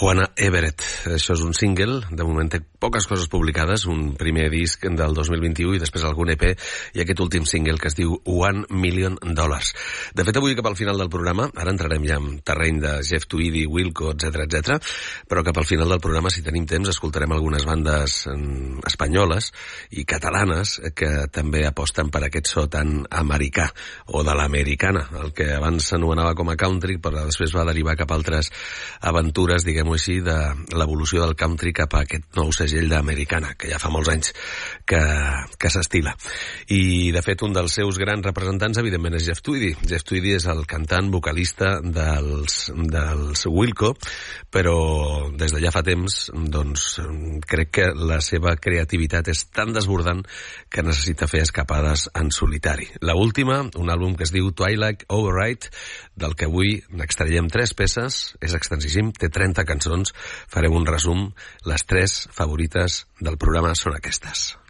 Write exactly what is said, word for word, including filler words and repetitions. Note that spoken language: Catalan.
Juana Everett. Això és un single, de moment té poques coses publicades, un primer disc del dos mil vint-i-u i després algun E P i aquest últim single que es diu One Million Dollars. De fet, avui cap al final del programa, ara entrarem ja en terreny de Jeff Tweedy, Wilco, etcètera, etcètera, però cap al final del programa, si tenim temps, escoltarem algunes bandes espanyoles i catalanes que també aposten per aquest so tan americà o de l'americana, el que abans s'anomenava com a country, però després va derivar cap a altres aventures, diguem-ho així, de l'evolució del country cap a aquest nou segell d'americana, que ja fa molts anys que, que s'estila. I, de fet, un dels seus grans representants, evidentment, és Jeff Tweedy. Jeff Tweedy és el cantant, vocalista dels, dels Wilco, però des de ja fa temps, doncs, crec que la seva creativitat és tan desbordant que necessita fer escapades en solitari. La última, un àlbum que es diu Twilight Override, del que avui n'extraiem tres peces, és extensíssim, té trenta cançons, farem un resum, les tres favorites del programa són aquestes.